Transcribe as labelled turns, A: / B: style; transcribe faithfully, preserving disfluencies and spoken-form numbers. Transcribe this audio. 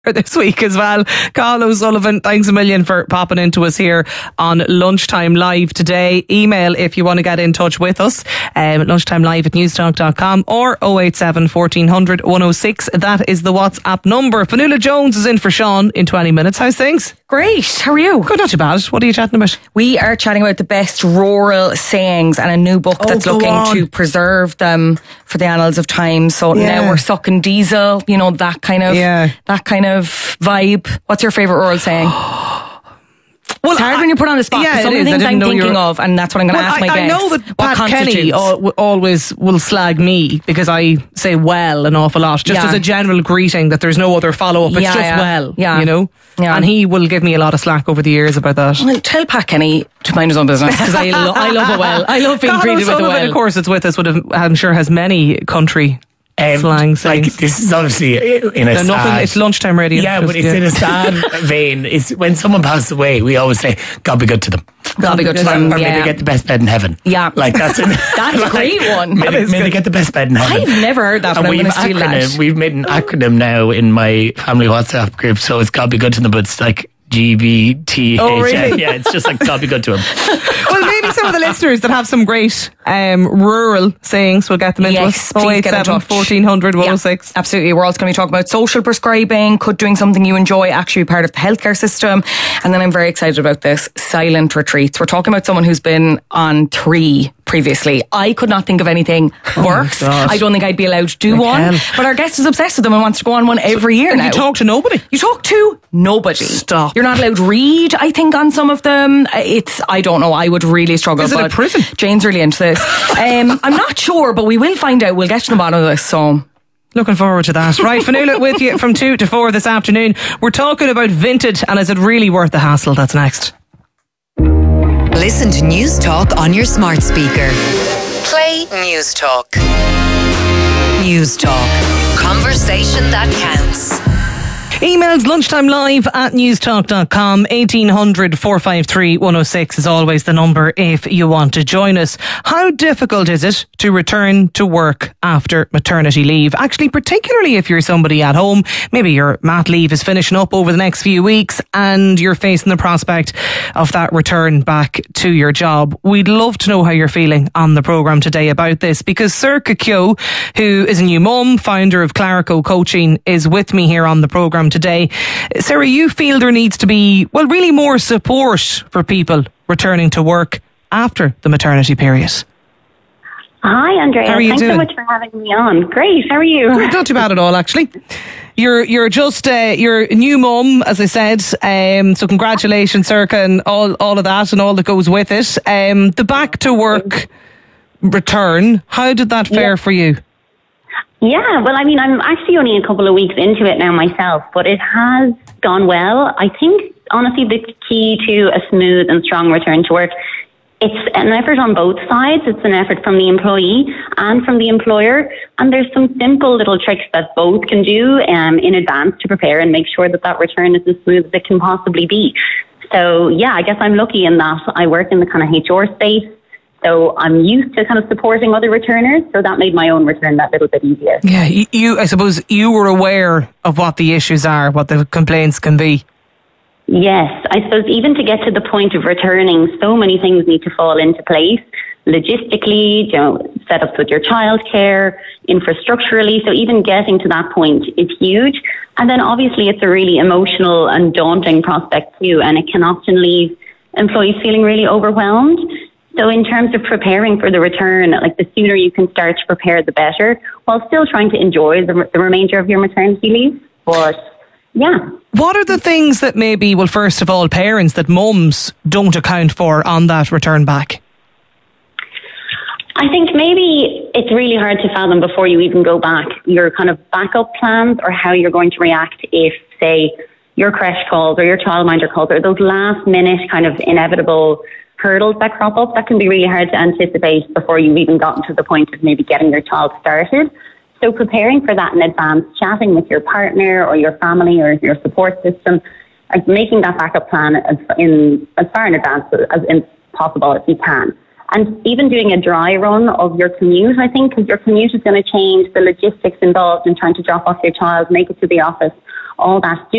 A: this week as well. Carl O'Sullivan, thanks a million for popping into us here on Lunchtime Live today. Email if you want to get in touch with us um, at lunchtimelive at newstalk dot com or oh eight seven, fourteen hundred, one oh six. That is the WhatsApp number. Fionnuala Jones is in for Sean in twenty minutes. How's things?
B: Great. How are you?
A: Good, not too bad. What are you chatting about?
B: We are chatting about the best rural sayings and a new book
A: Oh,
B: that's
A: go
B: looking
A: on.
B: to preserve them for the annals of time. So
A: Yeah.
B: now we're sucking diesel, you know, that kind of
A: Yeah.
B: that kind of vibe. What's your favourite rural saying?
A: Well,
B: It's hard
A: I-
B: when you're put on the spot.
A: Yeah,
B: Yeah, some
A: it
B: of the
A: is. I
B: things
A: didn't
B: I'm
A: know you
B: thinking
A: were-
B: of, and that's what I'm going to
A: Well,
B: ask my
A: I,
B: guests.
A: I know that
B: What
A: Pat Kenny
B: constitutes?
A: al- always will slag me because I say well an awful lot, just
B: Yeah.
A: as a general greeting that there's no other follow-up. It's
B: Yeah,
A: just
B: yeah.
A: well,
B: Yeah.
A: you know?
B: Yeah.
A: And he will give me a lot of slack over the years about that.
B: Well, tell Pat Kenny to mind his own business because I, lo- I love a well. I love being
A: Carl
B: greeted with a
A: O'Sullivan,
B: well.
A: of course, it's with us, would have, I'm sure has many country
C: Um,
A: slang
C: like
A: sayings.
C: this is obviously in a
A: They're nothing,
C: sad,
A: it's lunchtime radio.
C: yeah,
A: Just-
C: but it's in a sad vein. It's when someone passes away, we always say, "God be good to them."
B: God be good to
C: Or,
B: them.
C: or may they
B: Yeah.
C: get the best bed in heaven.
B: Yeah.
C: like that's an,
B: That's a
C: like,
B: great one.
C: May,
B: That
C: they,
B: is
C: may they
B: good.
C: get the best bed in heaven.
B: I've never heard that, but
C: And
B: I'm
C: we've
B: going to steal
C: acronym,
B: that.
C: we've made an acronym now in my family WhatsApp group, so it's God be good to them, but it's like G B T H.
A: Oh, really?
C: Yeah, it's just like God be good to him.
A: Well, maybe some of the listeners that have some great um, rural sayings will get them into
B: Yes,
A: us.
B: please
A: oh eight
B: get in
A: seven,
B: touch.
A: fourteen hundred, one oh six.
B: Yeah, absolutely. We're also going to be talking about social prescribing, could doing something you enjoy actually be part of the healthcare system. And then I'm very excited about this, silent retreats. We're talking about someone who's been on three previously. I could not think of anything worse.
A: God.
B: I don't think I'd be allowed to do
A: I
B: one.
A: can.
B: But our guest is obsessed with them and wants to go on one every year
A: And
B: now.
A: you talk to nobody.
B: You talk to nobody.
A: Stop.
B: You're not allowed to read, I think, on some of them. It's, I don't know, I would really struggle.
A: Is it a
B: but
A: prison?
B: Jane's really into this. Um, I'm not sure, but we will find out. We'll get to the bottom of this, so...
A: Looking forward to that. Right, Fionnuala with you from two to four this afternoon. We're talking about Vinted and is it really worth the hassle? That's next.
D: Listen to News Talk on your smart speaker. Play News Talk. News Talk. Conversation that counts.
A: Emails lunchtime live at newstalk dot com. eighteen hundred, four five three, one oh six is always the number if you want to join us. How difficult is it to return to work after maternity leave? Actually, particularly if you're somebody at home, maybe your mat leave is finishing up over the next few weeks and you're facing the prospect of that return back to your job. We'd love to know how you're feeling on the programme today about this because Circa Kyo, who is a new mum, founder of Clarico Coaching, is with me here on the programme today. Sarah, you feel there needs to be, well, really more support for people returning to work after the maternity period.
E: Hi, Andrea.
A: How are you
E: Thanks
A: doing?
E: so much for having me on. Great. How are you?
A: Not too bad at all, actually. You're you're just uh, you're a new mum, as I said. Um, so congratulations, Circa, and all all of that and all that goes with it. Um, the back to work return. How did that fare
E: Yeah.
A: for you?
E: Yeah, well, I mean, I'm actually only a couple of weeks into it now myself, but it has gone well. I think, honestly, the key to a smooth and strong return to work, it's an effort on both sides. It's an effort from the employee and from the employer. And there's some simple little tricks that both can do um, in advance to prepare and make sure that that return is as smooth as it can possibly be. So, yeah, I guess I'm lucky in that I work in the kind of H R space. So I'm used to kind of supporting other returners, so that made my own return that little bit easier.
A: Yeah, you, you I suppose you were aware of what the issues are, what the complaints can be.
E: Yes, I suppose even to get to the point of returning, so many things need to fall into place. Logistically, you know, setups with your childcare, infrastructurally. So even getting to that point is huge. And then obviously it's a really emotional and daunting prospect too, and it can often leave employees feeling really overwhelmed. So in terms of preparing for the return, like the sooner you can start to prepare, the better, while still trying to enjoy the, the remainder of your maternity leave. But yeah.
A: What are the things that maybe, well, first of all, parents, that mums don't account for on that return back?
E: I think maybe it's really hard to fathom before you even go back your kind of backup plans or how you're going to react if, say, your creche calls or your childminder calls or those last minute kind of inevitable hurdles that crop up. That can be really hard to anticipate before you've even gotten to the point of maybe getting your child started. So preparing for that in advance, chatting with your partner or your family or your support system, and making that backup plan as, in, as far in advance as, as possible as you can. And even doing a dry run of your commute, I think, because your commute is going to change, the logistics involved in trying to drop off your child, make it to the office. all that. Do